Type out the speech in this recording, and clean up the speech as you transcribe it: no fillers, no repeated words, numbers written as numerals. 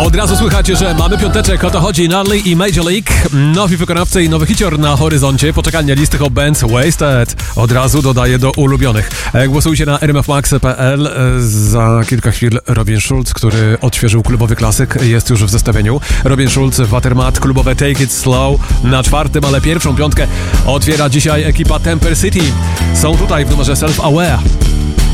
Od razu słychacie, że mamy piąteczek, o to chodzi. Nudley i Major League, nowi wykonawcy i nowy hicior na horyzoncie. Poczekalnia listy Hot Bands Wasted. Od razu dodaję do ulubionych. Głosujcie na rmfmax.pl. Za kilka chwil Robin Schulz, który odświeżył klubowy klasyk, jest już w zestawieniu. Robin Schulz, Watermat, klubowe Take It Slow na czwartym, ale pierwszą piątkę otwiera dzisiaj ekipa Temper City. Są tutaj w numerze Self Aware.